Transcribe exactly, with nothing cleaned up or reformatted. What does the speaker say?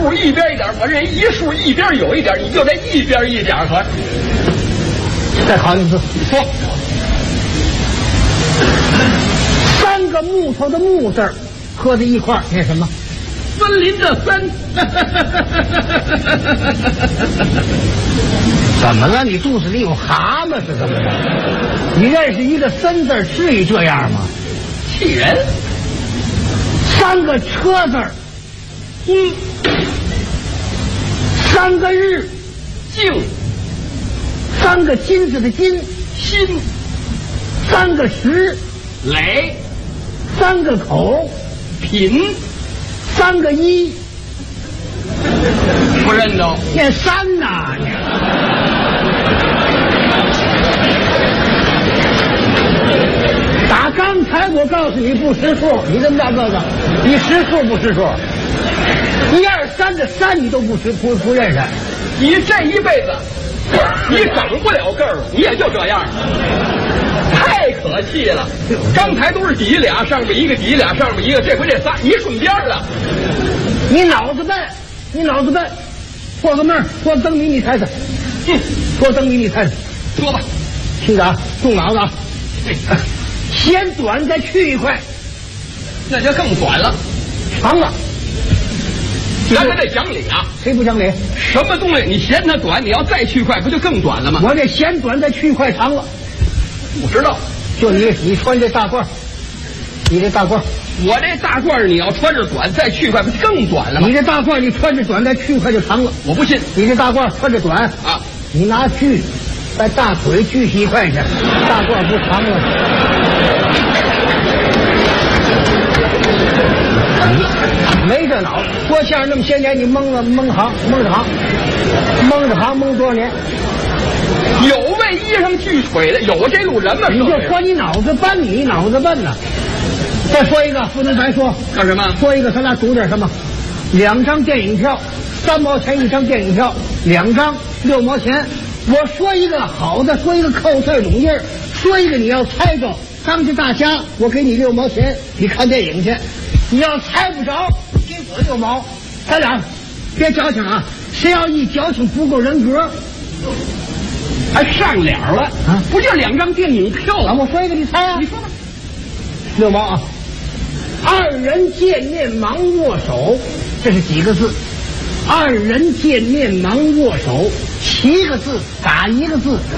数一边一点，我这一数一边有一点，你就这一边一点可。 再考你一次， 说三个木头的木字合在一块儿念什么？ 森林的森。 怎么了？你肚子里有蛤蟆是怎么着？你认识一个森字至于这样吗？ 气人。 三个车字儿， 嗯， 三个日， 静， 三个金子的金， 心， 三个石， 垒， 三个口， 品， 三个一， 不认得。 念三呐！打刚才我告诉你不识数，你这么大个子，你识数不识数？一二三的三你都不识不不认识， 你这一辈子，你长不了个儿，你也就这样，太可气了。刚才都是底下俩，上面一个，底下俩，上面一个，这回这仨一顺边了。 你脑子笨，你脑子笨，破个闷儿，破灯谜你猜猜， 嗯， 破灯谜你猜猜， 说吧， 听着啊，动脑子啊。嫌短再去一块， 那就更短了， 长了。 咱们得讲理啊！ 谁不讲理？ 什么东西你嫌它短，你要再去快，不就更短了吗？ 我这嫌短再去一块长了。 我知道， 就你，你穿这大褂，你这大褂， 我这大褂你要穿着短再去快，不就更短了吗？ 你这大褂你穿着短再去一块就长了。 我不信。 你这大褂穿着短啊， 你拿锯在大腿锯起一块去，大褂不长了。你没这脑子，说相声那么些年，你蒙了蒙行蒙着行，蒙着行蒙多少年？ 有为衣裳锯腿的，有这路人吗？ 你就说你脑子笨，你脑子笨呐！再说一个，不能白说。 干什么？ 说一个，咱俩赌点什么？两张电影票，三毛钱一张电影票，两张六毛钱。我说一个好的，说一个扣字拢印儿，说一个你要猜着，当着大家我给你六毛钱，你看电影去。你要猜不着，给我六毛。咱俩别矫情啊！谁要一矫情不够人格， 还上脸了啊！不就两张电影票啊？我说一个，你猜啊？ 你说吧。 六毛啊！二人见面忙握手，这是几个字？二人见面忙握手，七个字打一个字。